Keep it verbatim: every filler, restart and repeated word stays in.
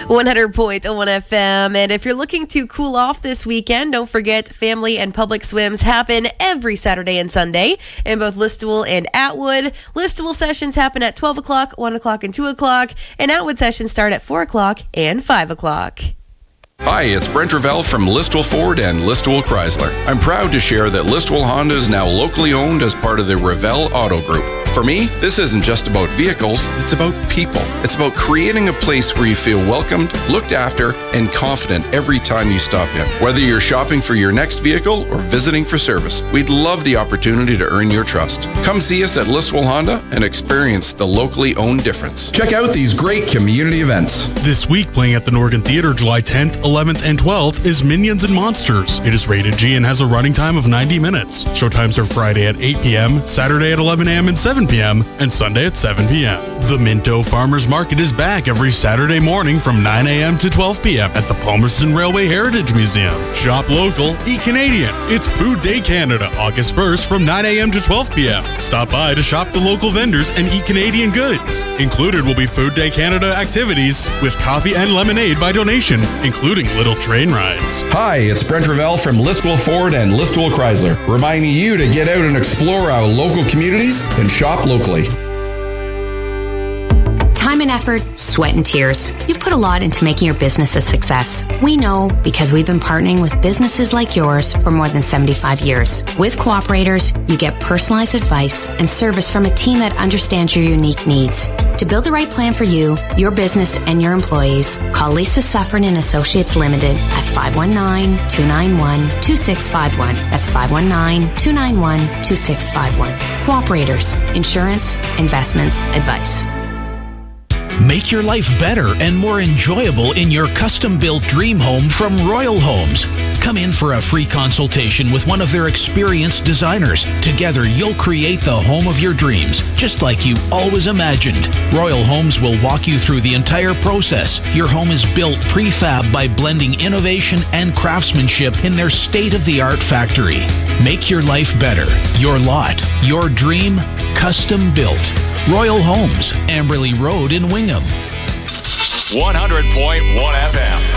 one hundred point one F M. And if you're looking to cool off this weekend, don't forget family and public swims happen every Saturday and Sunday in both Listowel and Atwood. Listowel sessions happen at twelve o'clock, one o'clock, and two o'clock, and Atwood sessions start at four o'clock and five o'clock. Hi, it's Brent Ravel from Listowel Ford and Listowel Chrysler. I'm proud to share that Listowel Honda is now locally owned as part of the Ravel Auto Group. For me, this isn't just about vehicles, it's about people. It's about creating a place where you feel welcomed, looked after, and confident every time you stop in. Whether you're shopping for your next vehicle or visiting for service, we'd love the opportunity to earn your trust. Come see us at Listowel Honda and experience the locally owned difference. Check out these great community events. This week, playing at the Norgan Theatre July tenth, eleventh, and twelfth is Minions and Monsters. It is rated G and has a running time of ninety minutes. Showtimes are Friday at eight p.m., Saturday at eleven a.m. and seven p.m., and Sunday at seven p.m. The Minto Farmers Market is back every Saturday morning from nine a.m. to twelve p.m. at the Palmerston Railway Heritage Museum. Shop local, eat Canadian. It's Food Day Canada, August first from nine a.m. to twelve p.m. Stop by to shop the local vendors and eat Canadian goods. Included will be Food Day Canada activities with coffee and lemonade by donation, including little train rides. Hi, it's Brent Ravel from Listowel Ford and Listowel Chrysler, reminding you to get out and explore our local communities and shop locally. Time and effort, sweat and tears. You've put a lot into making your business a success. We know because we've been partnering with businesses like yours for more than seventy-five years. With Cooperators, you get personalized advice and service from a team that understands your unique needs. To build the right plan for you, your business, and your employees, call Lisa Suffren and Associates Limited at five one nine, two nine one, two six five one. That's five one nine, two nine one, two six five one. Cooperators. Insurance, investments, advice. Make your life better and more enjoyable in your custom-built dream home from Royal Homes. Come in for a free consultation with one of their experienced designers. Together, you'll create the home of your dreams, just like you always imagined. Royal Homes will walk you through the entire process. Your home is built prefab by blending innovation and craftsmanship in their state-of-the-art factory. Make your life better. Your lot, your dream, custom built. Royal Homes, Amberley Road in Wingham. one hundred point one F M.